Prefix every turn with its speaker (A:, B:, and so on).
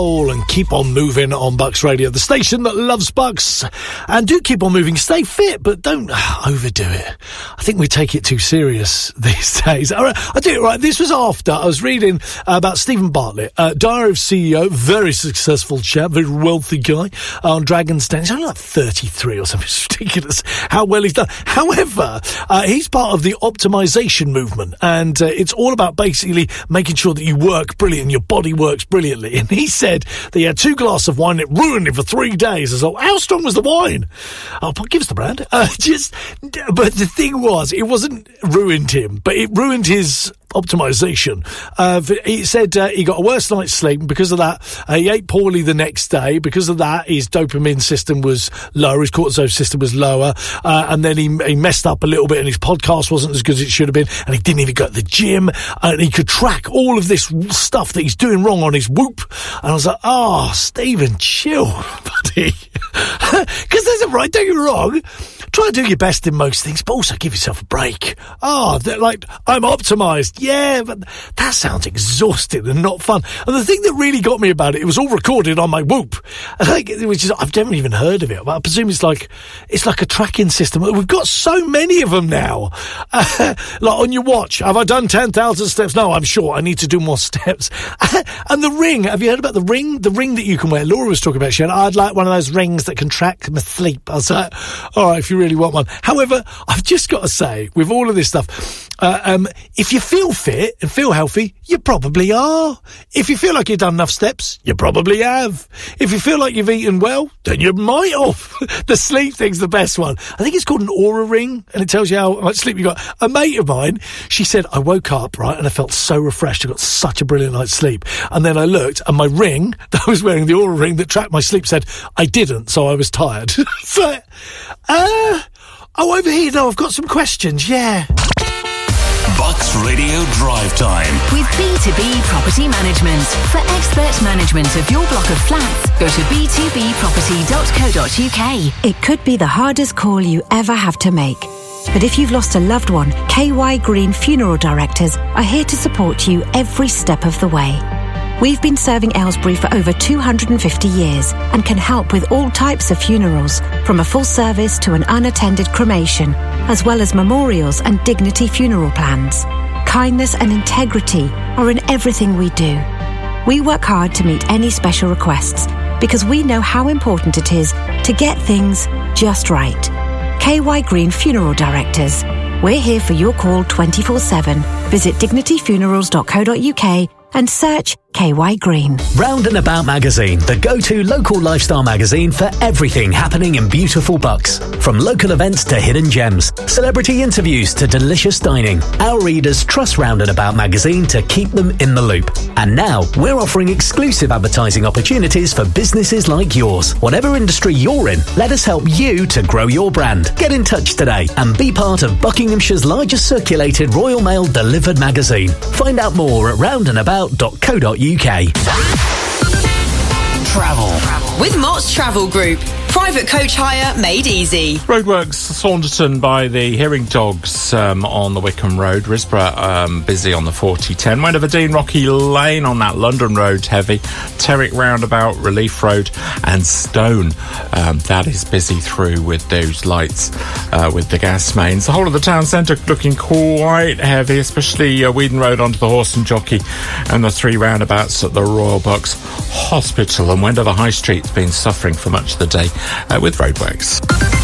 A: And keep on moving on Bucks Radio, the station that loves Bucks. And do keep on moving, stay fit, but don't overdo it. I think we take it too serious these days. All right, I'll do it right. This was after I was reading about Stephen Bartlett, Diary of CEO, very successful chap, very wealthy guy on Dragon's Den. He's only like 33 or something. It's ridiculous how well he's done. However, he's part of the optimization movement, and it's all about basically making sure that you work brilliant, your body works brilliantly. And he said that he had 2 glasses of wine, it ruined him for 3 days. I was like, how strong was the wine? Oh, give us the brand. But the thing was, it wasn't ruined him, but it ruined his optimization. He said he got a worse night's sleep, and because of that, he ate poorly the next day. Because of that, his dopamine system was lower, his cortisol system was lower, and then he messed up a little bit, and his podcast wasn't as good as it should have been, and he didn't even go to the gym, and he could track all of this stuff that he's doing wrong on his Whoop. And I was like, oh, Stephen, chill, buddy. Because there's a right, don't get me wrong, try to do your best in most things, but also give yourself a break. Oh, like, I'm optimised. Yeah, but that sounds exhausting and not fun. And the thing that really got me about it was all recorded on my Whoop. Which is, I've never even heard of it, but I presume it's like a tracking system. We've got so many of them now. Like on your watch, have I done 10,000 steps? No, I'm sure I need to do more steps. And the ring, have you heard about the ring? The ring that you can wear. Laura was talking about, she said, I'd like one of those rings that can track my sleep. I was like, all right, if you really want one. However, I've just got to say, with all of this stuff, if you feel fit and feel healthy, you probably are. If you feel like you've done enough steps, you probably have. If you feel like you've eaten well, then you might have. The sleep thing's the best one. I think it's called an Oura ring, and it tells you how much sleep you got. A mate of mine, she said, I woke up, right, and I felt so refreshed. I got such a brilliant night's sleep. And then I looked, and my ring that I was wearing, the Oura ring that tracked my sleep, said I didn't, so I was tired. So, over here, though, I've got some questions, yeah.
B: Bucks Radio Drive Time.
C: With B2B Property Management. For expert management of your block of flats, go to b2bproperty.co.uk.
D: It could be the hardest call you ever have to make. But if you've lost a loved one, KY Green Funeral Directors are here to support you every step of the way. We've been serving Aylesbury for over 250 years and can help with all types of funerals, from a full service to an unattended cremation, as well as memorials and dignity funeral plans. Kindness and integrity are in everything we do. We work hard to meet any special requests because we know how important it is to get things just right. KY Green Funeral Directors. We're here for your call 24/7. Visit dignityfunerals.co.uk and search KY Green.
E: Round and About Magazine, the go-to local lifestyle magazine for everything happening in beautiful Bucks. From local events to hidden gems, celebrity interviews to delicious dining, our readers trust Round and About Magazine to keep them in the loop. And now, we're offering exclusive advertising opportunities for businesses like yours. Whatever industry you're in, let us help you to grow your brand. Get in touch today and be part of Buckinghamshire's largest circulated Royal Mail delivered magazine. Find out more at roundandabout.co.uk.
B: Travel.
F: With Mott's Travel Group. Private coach hire made easy.
G: Roadworks Saunderton by the Hearing Dogs on the Wickham Road. Risborough busy on the 4010. Wendover Dean, Rocky Lane on that London Road heavy. Terrick Roundabout, Relief Road and Stone. That is busy through with those lights with the gas mains. The whole of the town centre looking quite heavy, especially Weedon Road onto the Horse and Jockey and the 3 roundabouts at the Royal Bucks Hospital. And Wendover High Street's been suffering for much of the day with roadworks.